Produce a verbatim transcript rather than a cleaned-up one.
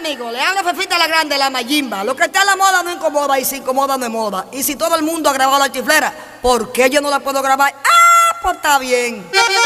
amigos, le habla Fefita la Grande, la Mayimba. Lo que está en la moda no incomoda y si incomoda no es moda. Y si todo el mundo ha grabado la chiflera, ¿por qué yo no la puedo grabar? ¡Ah, pues está bien!